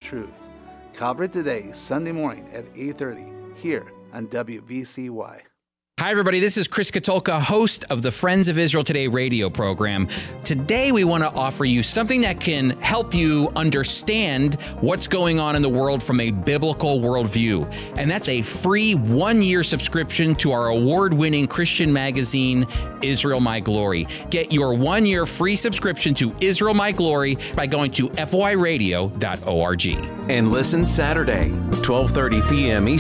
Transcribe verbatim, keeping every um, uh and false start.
truth. Calvary Today, Sunday morning at eight thirty, here on W V C Y. Hi, everybody. This is Chris Katulka, host of the Friends of Israel Today radio program. Today, we want to offer you something that can help you understand what's going on in the world from a biblical worldview. And that's a free one-year subscription to our award-winning Christian magazine, Israel My Glory. Get your one-year free subscription to Israel My Glory by going to f y radio dot org. And listen Saturday, twelve thirty p.m. Eastern.